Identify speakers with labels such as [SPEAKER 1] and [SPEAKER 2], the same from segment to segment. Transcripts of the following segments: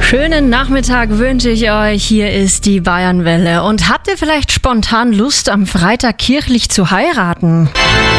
[SPEAKER 1] Schönen Nachmittag wünsche ich euch. Hier ist die Bayernwelle. Und habt ihr vielleicht spontan Lust, am Freitag kirchlich zu heiraten?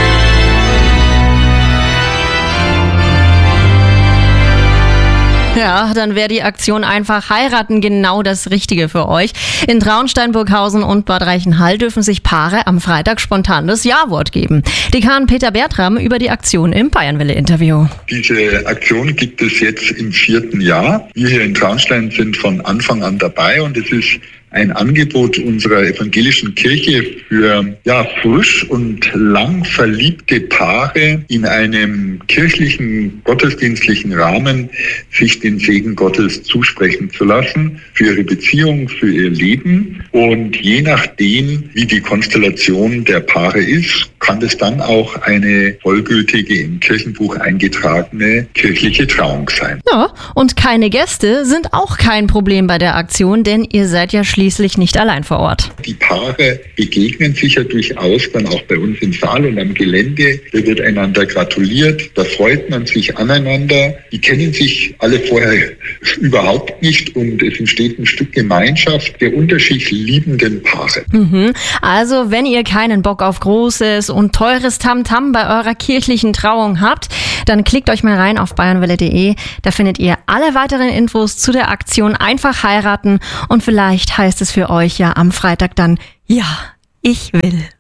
[SPEAKER 1] Ja, dann wäre die Aktion Einfach heiraten genau das Richtige für euch. In Traunstein-Burghausen und Bad Reichenhall dürfen sich Paare am Freitag spontan das Ja-Wort geben. Dekan Peter Bertram über die Aktion im Bayernwelle-Interview.
[SPEAKER 2] Diese Aktion gibt es jetzt im 4. Jahr. Wir hier in Traunstein sind von Anfang an dabei und es ist ein Angebot unserer evangelischen Kirche für frisch und lang verliebte Paare in einem kirchlichen, gottesdienstlichen Rahmen sich den Segen Gottes zusprechen zu lassen für ihre Beziehung, für ihr Leben. Und je nachdem, wie die Konstellation der Paare ist, kann es dann auch eine vollgültige im Kirchenbuch eingetragene kirchliche Trauung sein.
[SPEAKER 1] Ja, und keine Gäste sind auch kein Problem bei der Aktion, denn ihr seid ja schließlich nicht allein vor Ort.
[SPEAKER 2] Die Paare begegnen sich ja durchaus dann auch bei uns im Saal und am Gelände. Da wird einander gratuliert, da freut man sich aneinander. Die kennen sich alle vorher überhaupt nicht und es entsteht ein Stück Gemeinschaft der unterschiedlich liebenden Paare.
[SPEAKER 1] Also, wenn ihr keinen Bock auf großes und teures Tamtam bei eurer kirchlichen Trauung habt, dann klickt euch mal rein auf bayernwelle.de. Da findet ihr alle weiteren Infos zu der Aktion Einfach heiraten und vielleicht heißt es für euch ja am Freitag dann, ja, ich will.